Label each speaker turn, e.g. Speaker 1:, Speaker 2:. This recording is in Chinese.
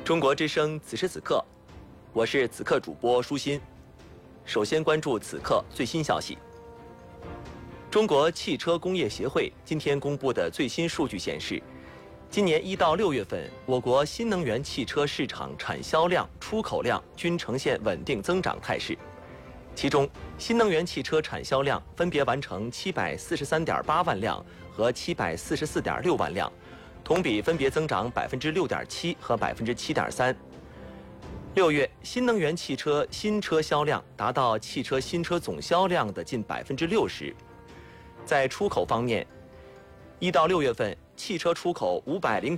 Speaker 1: 中国之声此时此刻，我是此刻主播舒心。首先关注此刻最新消息。中国汽车工业协会今天公布的最新数据显示，今年1到6月份，我国新能源汽车市场产销量、出口量均呈现稳定增长态势。其中，新能源汽车产销量分别完成743.8万辆和744.6万辆，同比分别增长6.7%和7.3%。6月，新能源汽车新车销量达到汽车新车总销量的近60%。在出口方面，1到6月份，汽车出口509